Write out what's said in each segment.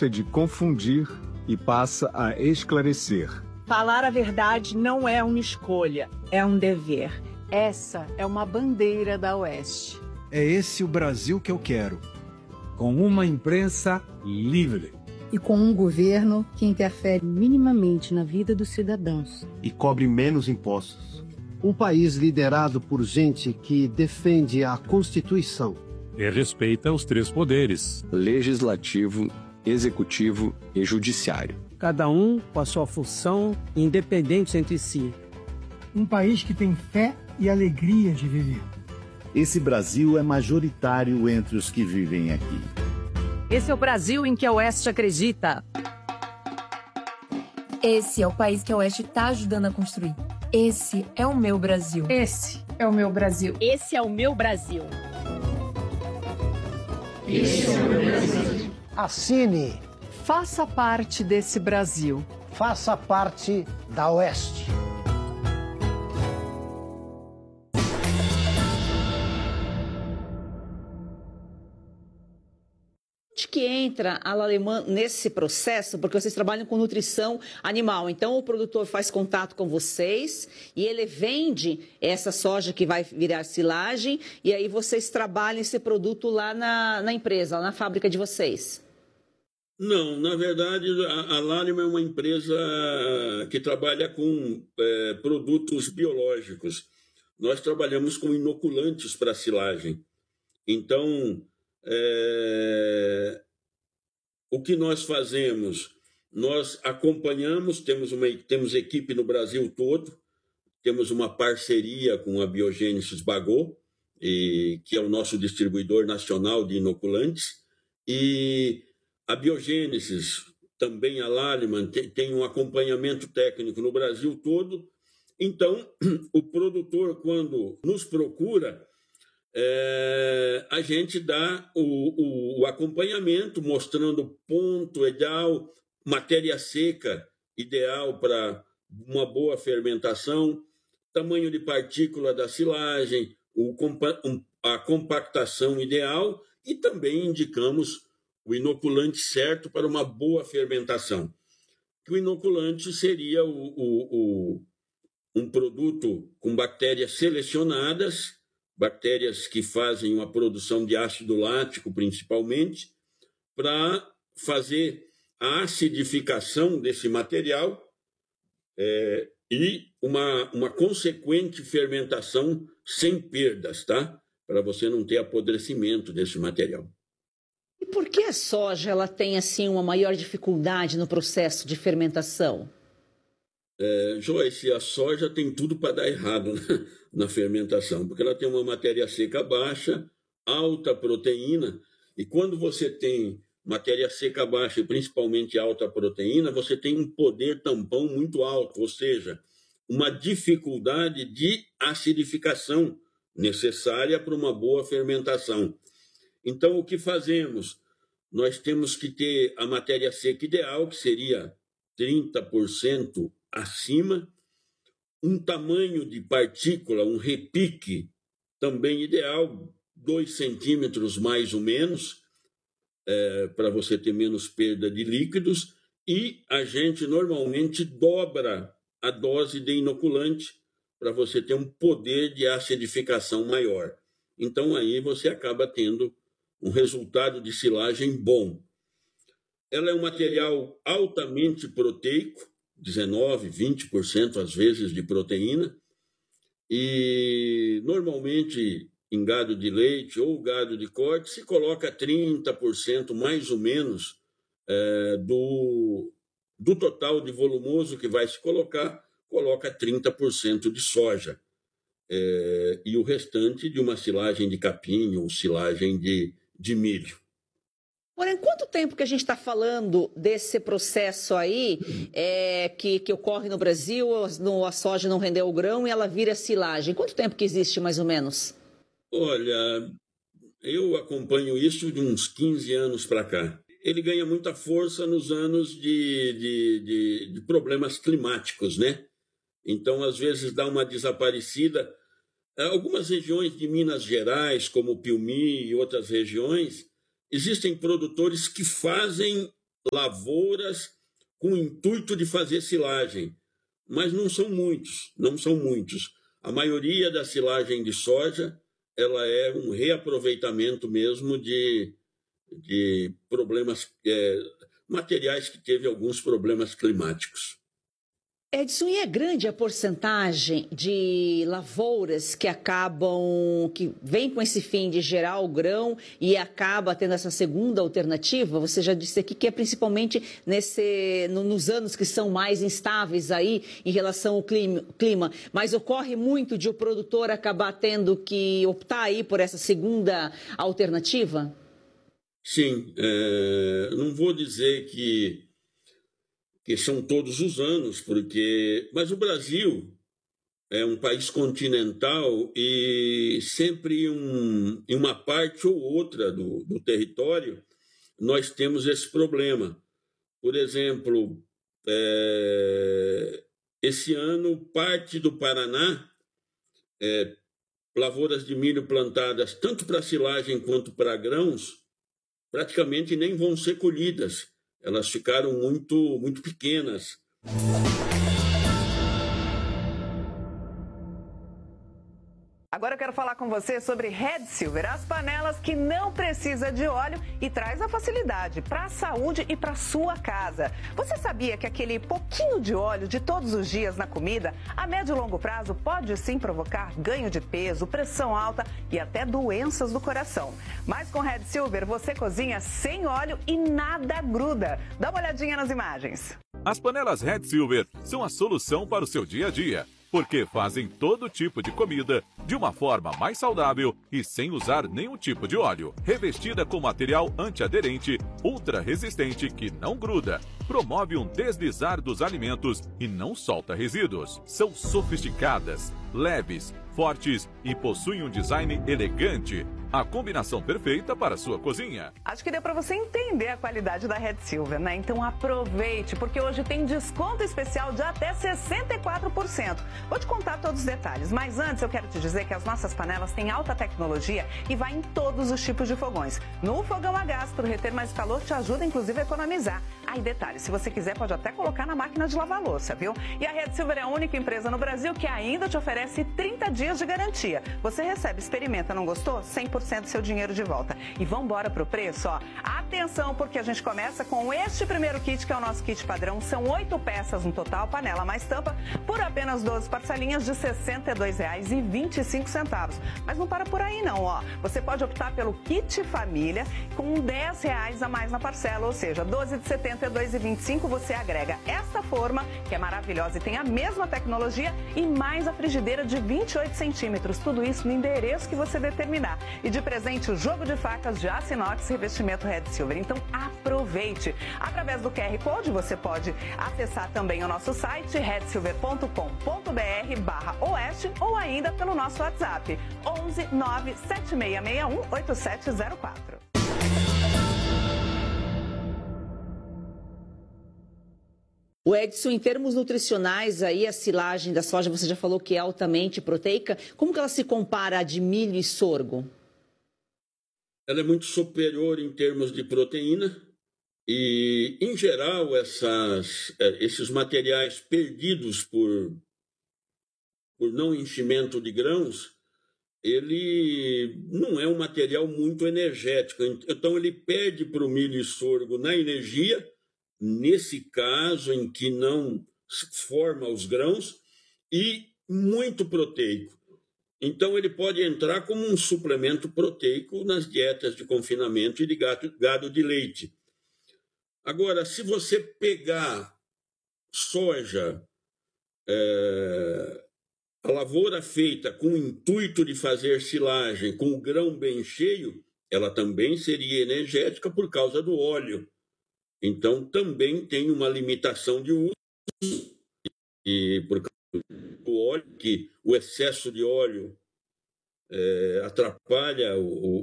deixa de confundir e passa a esclarecer. Falar a verdade não é uma escolha, é um dever. Essa é uma bandeira da Oeste. É esse o Brasil que eu quero. Com uma imprensa livre. E com um governo que interfere minimamente na vida dos cidadãos. E cobre menos impostos. Um país liderado por gente que defende a Constituição. E respeita os três poderes: legislativo, executivo e judiciário. Cada um com a sua função, independentes entre si. Um país que tem fé e alegria de viver. Esse Brasil é majoritário entre os que vivem aqui. Esse é o Brasil em que a Oeste acredita. Esse é o país que a Oeste está ajudando a construir. Esse é o meu Brasil. Esse é o meu Brasil. Esse é o meu Brasil. Esse é o meu Brasil. Assine. Faça parte desse Brasil. Faça parte da Oeste. Que entra a L'Allemand nesse processo, porque vocês trabalham com nutrição animal. Então, o produtor faz contato com vocês e ele vende essa soja que vai virar silagem e aí vocês trabalham esse produto lá na empresa, lá na fábrica de vocês. Não, na verdade, a L'Allemand é uma empresa que trabalha com produtos biológicos. Nós trabalhamos com inoculantes para silagem. Então, o que nós fazemos? Nós acompanhamos, temos equipe no Brasil todo, temos uma parceria com a Biogênesis Bagot, que é o nosso distribuidor nacional de inoculantes, e a Biogênesis, também a L'Allemand, tem um acompanhamento técnico no Brasil todo. Então, o produtor, quando nos procura, a gente dá o acompanhamento, mostrando ponto ideal, matéria seca ideal para uma boa fermentação, tamanho de partícula da silagem, a compactação ideal e também indicamos o inoculante certo para uma boa fermentação. O inoculante seria um produto com bactérias selecionadas, bactérias que fazem uma produção de ácido lático, principalmente, para fazer a acidificação desse material e uma consequente fermentação sem perdas, tá? Para você não ter apodrecimento desse material. E por que a soja ela tem assim uma maior dificuldade no processo de fermentação? Joyce, a soja tem tudo para dar errado na fermentação, porque ela tem uma matéria seca baixa, alta proteína, e quando você tem matéria seca baixa e principalmente alta proteína, você tem um poder tampão muito alto, ou seja, uma dificuldade de acidificação necessária para uma boa fermentação. Então, o que fazemos? Nós temos que ter a matéria seca ideal, que seria 30% acima, um tamanho de partícula, um repique também ideal, 2 centímetros mais ou menos, para você ter menos perda de líquidos, e a gente normalmente dobra a dose de inoculante para você ter um poder de acidificação maior. Então aí você acaba tendo um resultado de silagem bom. Ela é um material altamente proteico, 19%, 20% às vezes de proteína, e normalmente em gado de leite ou gado de corte se coloca 30% mais ou menos do total de volumoso que vai se coloca 30% de soja, e o restante de uma silagem de capim ou silagem de milho. Porém, quanto tempo que a gente está falando desse processo aí que ocorre no Brasil, a soja não rendeu o grão e ela vira silagem? Quanto tempo que existe, mais ou menos? Olha, eu acompanho isso de uns 15 anos para cá. Ele ganha muita força nos anos de problemas climáticos, né? Então, às vezes, dá uma desaparecida. Algumas regiões de Minas Gerais, como Piumhi e outras regiões, existem produtores que fazem lavouras com o intuito de fazer silagem, mas não são muitos. A maioria da silagem de soja ela é um reaproveitamento mesmo de problemas, materiais que teve alguns problemas climáticos. Edson, e é grande a porcentagem de lavouras que vem com esse fim de gerar o grão e acaba tendo essa segunda alternativa? Você já disse aqui que é principalmente nos anos que são mais instáveis aí em relação ao clima, mas ocorre muito de o produtor acabar tendo que optar aí por essa segunda alternativa? Sim, não vou dizer que são todos os anos, mas o Brasil é um país continental e sempre em uma parte ou outra do território nós temos esse problema. Por exemplo, esse ano, parte do Paraná, lavouras de milho plantadas tanto para silagem quanto para grãos, praticamente nem vão ser colhidas. Elas ficaram muito pequenas. Agora eu quero falar com você sobre Red Silver, as panelas que não precisa de óleo e traz a facilidade para a saúde e para sua casa. Você sabia que aquele pouquinho de óleo de todos os dias na comida, a médio e longo prazo, pode sim provocar ganho de peso, pressão alta e até doenças do coração? Mas com Red Silver você cozinha sem óleo e nada gruda. Dá uma olhadinha nas imagens. As panelas Red Silver são a solução para o seu dia a dia, porque fazem todo tipo de comida de uma forma mais saudável e sem usar nenhum tipo de óleo. Revestida com material antiaderente, ultra resistente que não gruda, promove um deslizar dos alimentos e não solta resíduos. São sofisticadas, leves, fortes e possuem um design elegante. A combinação perfeita para a sua cozinha. Acho que deu para você entender a qualidade da Red Silver, né? Então aproveite, porque hoje tem desconto especial de até 64%. Vou te contar todos os detalhes, mas antes eu quero te dizer que as nossas panelas têm alta tecnologia e vai em todos os tipos de fogões. No fogão a gás, para reter mais calor, te ajuda inclusive a economizar. Aí detalhe, se você quiser pode até colocar na máquina de lavar louça, viu? E a Red Silver é a única empresa no Brasil que ainda te oferece 30 dias de garantia. Você recebe, experimenta, não gostou? 100% do seu dinheiro de volta. E vamos embora pro preço, ó. Atenção, porque a gente começa com este primeiro kit, que é o nosso kit padrão. São 8 peças no total, panela mais tampa, por apenas 12 parcelinhas de R$ 62,25. Mas não para por aí não, ó. Você pode optar pelo kit família com R$10 a mais na parcela, ou seja, 12 de R$ 72,25 você agrega esta forma, que é maravilhosa e tem a mesma tecnologia, e mais a frigideira de 28 centímetros. Tudo isso no endereço que você determinar. E de presente o jogo de facas de aço inox revestimento Red Silver. Então aproveite. Através do QR Code você pode acessar também o nosso site redsilver.com.br/oeste ou ainda pelo nosso WhatsApp 11 97661 8704. O Edson, em termos nutricionais, aí a silagem da soja, você já falou que é altamente proteica. Como que ela se compara à de milho e sorgo? Ela é muito superior em termos de proteína e, em geral, esses materiais perdidos por não enchimento de grãos, ele não é um material muito energético. Então, ele perde para o milho e sorgo na energia, nesse caso em que não forma os grãos, e muito proteico. Então, ele pode entrar como um suplemento proteico nas dietas de confinamento e de gado de leite. Agora, se você pegar soja, a lavoura feita com o intuito de fazer silagem, com o grão bem cheio, ela também seria energética por causa do óleo. Então, também tem uma limitação de uso, e por causa do óleo, que o excesso de óleo atrapalha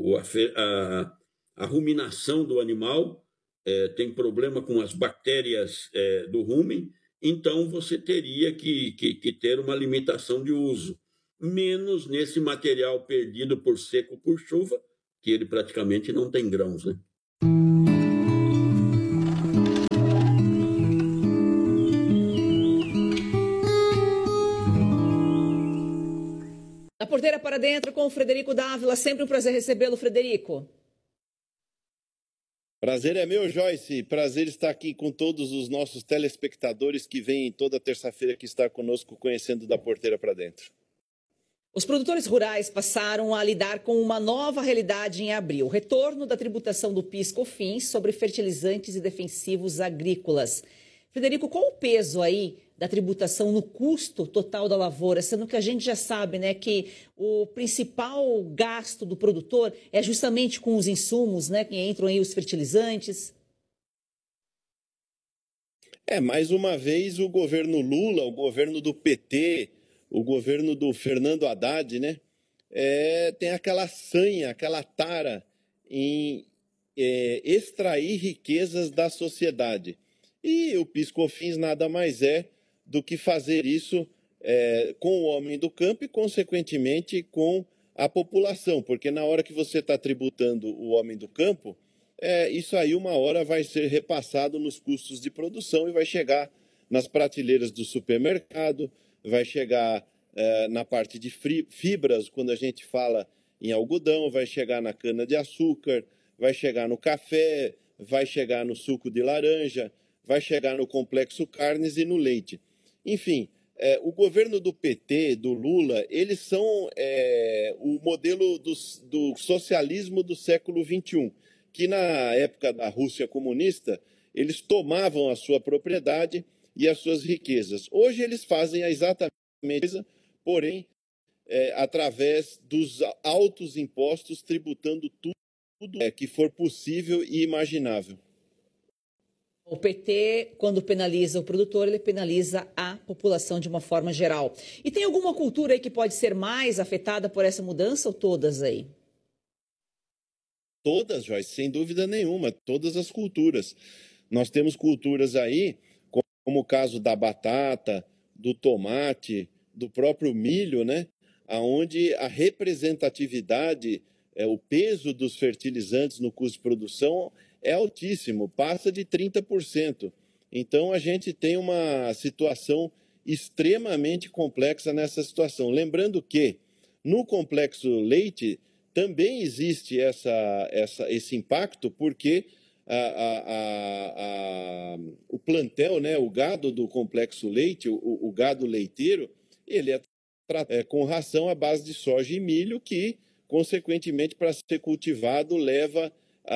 a ruminação do animal, tem problema com as bactérias do rumen, então você teria que ter uma limitação de uso, menos nesse material perdido por seco por chuva, que ele praticamente não tem grãos, né? Porteira para Dentro com o Frederico Dávila. Sempre um prazer recebê-lo, Frederico. Prazer é meu, Joyce. Prazer estar aqui com todos os nossos telespectadores que vêm toda terça-feira aqui estar conosco conhecendo da Porteira para Dentro. Os produtores rurais passaram a lidar com uma nova realidade em abril. O retorno da tributação do PIS/COFINS sobre fertilizantes e defensivos agrícolas. Frederico, qual o peso aí da tributação no custo total da lavoura, sendo que a gente já sabe, né, que o principal gasto do produtor é justamente com os insumos, né, que entram aí os fertilizantes? Mais uma vez o governo Lula, o governo do PT, o governo do Fernando Haddad, né, tem aquela sanha, aquela tara em extrair riquezas da sociedade. E o PIS/COFINS nada mais é do que fazer isso com o homem do campo e, consequentemente, com a população. Porque na hora que você está tributando o homem do campo, isso aí uma hora vai ser repassado nos custos de produção e vai chegar nas prateleiras do supermercado, vai chegar na parte de fibras, quando a gente fala em algodão, vai chegar na cana-de-açúcar, vai chegar no café, vai chegar no suco de laranja, vai chegar no complexo carnes e no leite. Enfim, o governo do PT, do Lula, eles são o modelo do socialismo do século XXI, que na época da Rússia comunista, eles tomavam a sua propriedade e as suas riquezas. Hoje eles fazem exatamente a mesma coisa, porém, através dos altos impostos, tributando tudo que for possível e imaginável. O PT, quando penaliza o produtor, ele penaliza a população de uma forma geral. E tem alguma cultura aí que pode ser mais afetada por essa mudança ou todas aí? Todas, Joyce, sem dúvida nenhuma, todas as culturas. Nós temos culturas aí, como o caso da batata, do tomate, do próprio milho, né? Onde a representatividade, o peso dos fertilizantes no custo de produção é altíssimo, passa de 30%. Então, a gente tem uma situação extremamente complexa nessa situação. Lembrando que, no complexo leite, também existe esse impacto, porque o plantel, né, o gado do complexo leite, o gado leiteiro, ele é tratado com ração à base de soja e milho, que, consequentemente, para ser cultivado, leva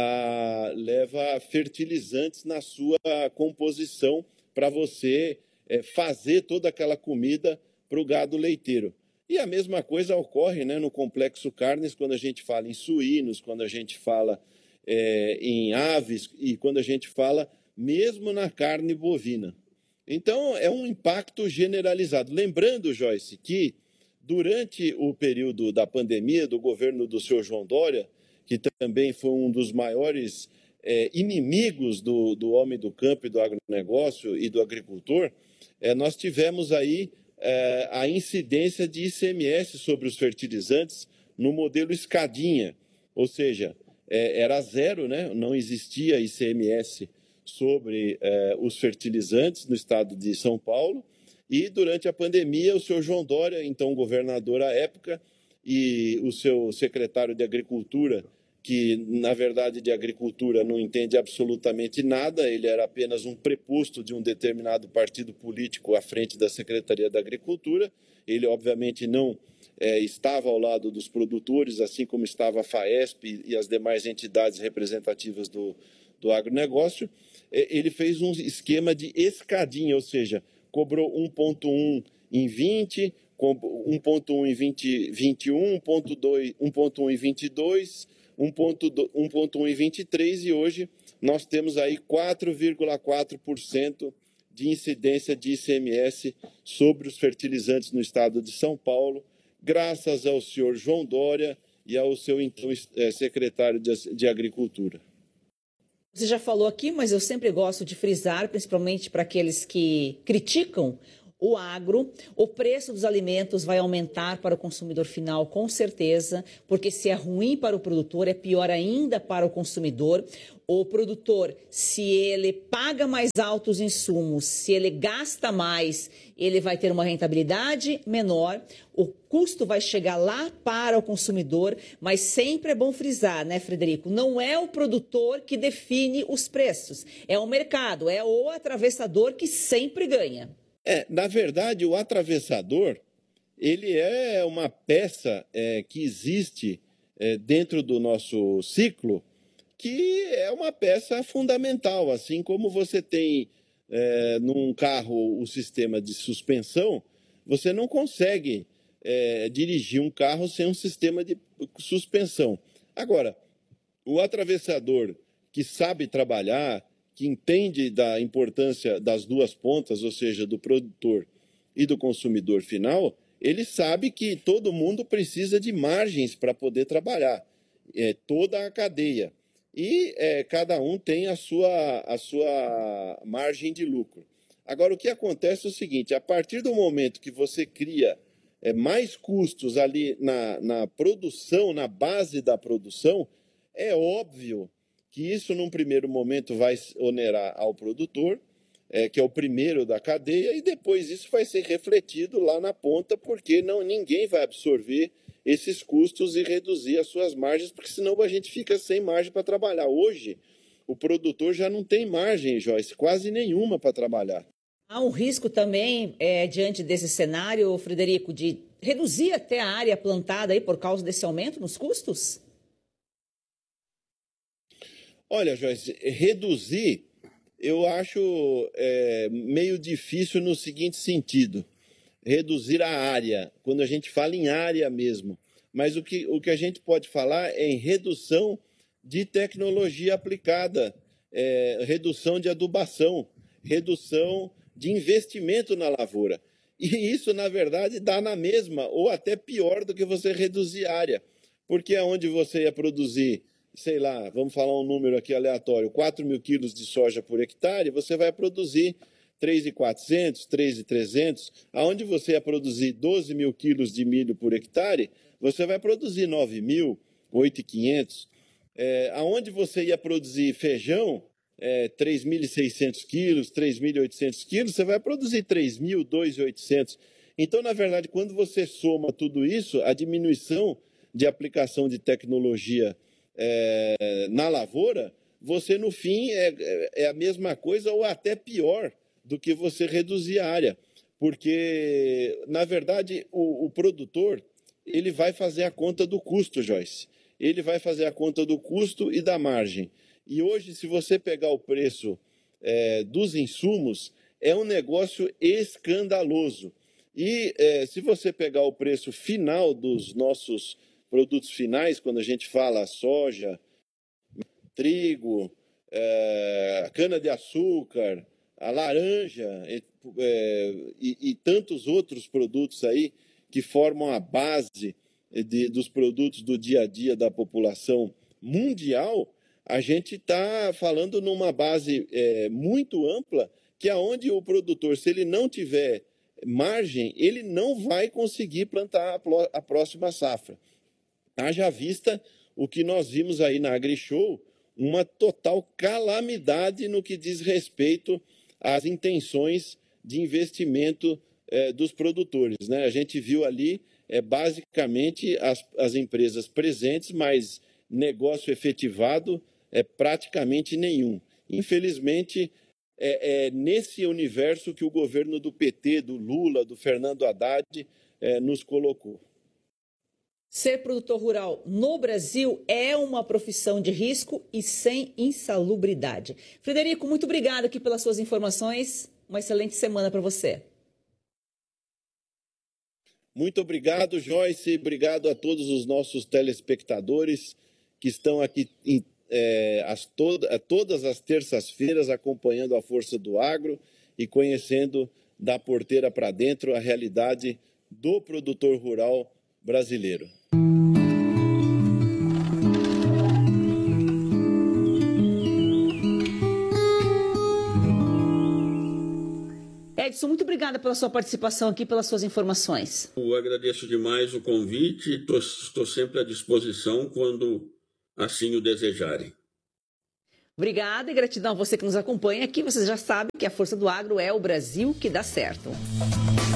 fertilizantes na sua composição para você fazer toda aquela comida para o gado leiteiro. E a mesma coisa ocorre, né, no complexo carnes, quando a gente fala em suínos, quando a gente fala em aves e quando a gente fala mesmo na carne bovina. Então, é um impacto generalizado. Lembrando, Joyce, que durante o período da pandemia do governo do senhor João Dória, que também foi um dos maiores inimigos do homem do campo e do agronegócio e do agricultor, nós tivemos aí a incidência de ICMS sobre os fertilizantes no modelo escadinha, ou seja, era zero, né? Não existia ICMS sobre os fertilizantes no estado de São Paulo, e durante a pandemia o senhor João Dória, então governador à época, e o seu secretário de Agricultura, que, na verdade, de agricultura não entende absolutamente nada, ele era apenas um preposto de um determinado partido político à frente da Secretaria da Agricultura. Ele, obviamente, não estava ao lado dos produtores, assim como estava a FAESP e as demais entidades representativas do agronegócio. Ele fez um esquema de escadinha, ou seja, cobrou 1,1 em 20, 1,1 em 21, 1,1 em 22, 1,1 em 23, e hoje nós temos aí 4,4% de incidência de ICMS sobre os fertilizantes no estado de São Paulo, graças ao senhor João Dória e ao seu então secretário de Agricultura. Você já falou aqui, mas eu sempre gosto de frisar, principalmente para aqueles que criticam, o agro, o preço dos alimentos vai aumentar para o consumidor final, com certeza, porque se é ruim para o produtor, é pior ainda para o consumidor. O produtor, se ele paga mais altos insumos, se ele gasta mais, ele vai ter uma rentabilidade menor, o custo vai chegar lá para o consumidor, mas sempre é bom frisar, né, Frederico? Não é o produtor que define os preços, é o mercado, é o atravessador que sempre ganha. Na verdade, o atravessador, ele é uma peça que existe dentro do nosso ciclo, que é uma peça fundamental, assim como você tem num carro o sistema de suspensão, você não consegue dirigir um carro sem um sistema de suspensão. Agora, o atravessador que sabe trabalhar, que entende da importância das duas pontas, ou seja, do produtor e do consumidor final, ele sabe que todo mundo precisa de margens para poder trabalhar, toda a cadeia. E cada um tem a sua margem de lucro. Agora, o que acontece é o seguinte, a partir do momento que você cria mais custos ali na produção, na base da produção, é óbvio que isso, num primeiro momento, vai onerar ao produtor, que é o primeiro da cadeia, e depois isso vai ser refletido lá na ponta, porque ninguém vai absorver esses custos e reduzir as suas margens, porque senão a gente fica sem margem para trabalhar. Hoje, o produtor já não tem margem, Joyce, quase nenhuma para trabalhar. Há um risco também, diante desse cenário, Frederico, de reduzir até a área plantada aí por causa desse aumento nos custos? Olha, Joyce, reduzir eu acho meio difícil no seguinte sentido. Reduzir a área, quando a gente fala em área mesmo. Mas o que a gente pode falar é em redução de tecnologia aplicada, redução de adubação, redução de investimento na lavoura. E isso, na verdade, dá na mesma, ou até pior do que você reduzir a área. Porque onde você ia produzir, sei lá, vamos falar um número aqui aleatório, 4 mil quilos de soja por hectare, você vai produzir 3.400, 3.300. Aonde você ia produzir 12 mil quilos de milho por hectare, você vai produzir 9.000, 8.500. Aonde você ia produzir feijão, 3.600 quilos, 3.800 quilos, você vai produzir 3.000, 2.800. Então, na verdade, quando você soma tudo isso, a diminuição de aplicação de tecnologia na lavoura, você, no fim, é a mesma coisa ou até pior do que você reduzir a área. Porque, na verdade, o produtor ele vai fazer a conta do custo, Joyce. Ele vai fazer a conta do custo e da margem. E hoje, se você pegar o preço dos insumos, é um negócio escandaloso. E se você pegar o preço final dos nossos produtos finais, quando a gente fala soja, trigo, cana-de-açúcar, a laranja e tantos outros produtos aí que formam a base dos produtos do dia a dia da população mundial, a gente está falando numa base muito ampla, que é onde o produtor, se ele não tiver margem, ele não vai conseguir plantar a próxima safra. Haja vista o que nós vimos aí na AgriShow, uma total calamidade no que diz respeito às intenções de investimento dos produtores, né? A gente viu ali basicamente as empresas presentes, mas negócio efetivado praticamente nenhum. Infelizmente, é nesse universo que o governo do PT, do Lula, do Fernando Haddad nos colocou. Ser produtor rural no Brasil é uma profissão de risco e sem insalubridade. Frederico, muito obrigada aqui pelas suas informações. Uma excelente semana para você. Muito obrigado, Joyce. Obrigado a todos os nossos telespectadores que estão aqui todas as terças-feiras acompanhando a Força do Agro e conhecendo da porteira para dentro a realidade do produtor rural brasileiro. É Edson, muito obrigada pela sua participação aqui, pelas suas informações. Eu agradeço demais o convite e estou sempre à disposição quando assim o desejarem. Obrigada e gratidão a você que nos acompanha aqui. Vocês já sabem que a força do agro é o Brasil que dá certo.